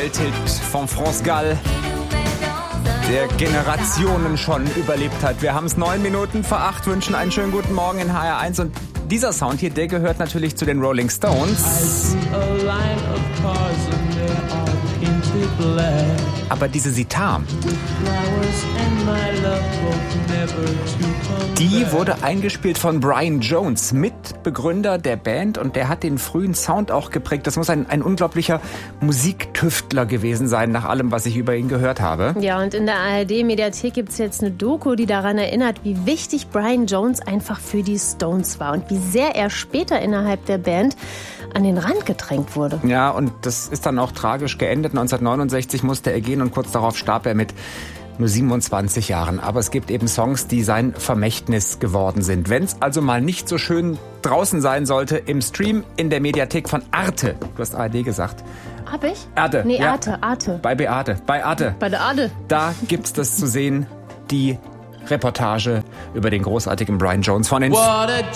Welthit von France Gall, der Generationen schon überlebt hat. Wir haben es 9 Minuten vor 8, wünschen einen schönen guten Morgen in HR1 und dieser Sound hier, der gehört natürlich zu den Rolling Stones. Aber diese Sitar, die wurde eingespielt von Brian Jones, Mitbegründer der Band, und der hat den frühen Sound auch geprägt. Das muss ein unglaublicher Musiktüftler gewesen sein, nach allem, was ich über ihn gehört habe. Ja, und in der ARD-Mediathek gibt es jetzt eine Doku, die daran erinnert, wie wichtig Brian Jones einfach für die Stones war und wie sehr er später innerhalb der Band an den Rand gedrängt wurde. Ja, und das ist dann auch tragisch geendet. 1969 musste er gehen und kurz darauf starb er mit nur 27 Jahren. Aber es gibt eben Songs, die sein Vermächtnis geworden sind. Wenn es also mal nicht so schön draußen sein sollte, im Stream in der Mediathek von Arte. Du hast ARD gesagt. Hab ich? Arte. Nee, ja. Arte. Bei Beate. Bei Arte. Bei der Arte. Da gibt's das zu sehen, die Reportage über den großartigen Brian Jones von den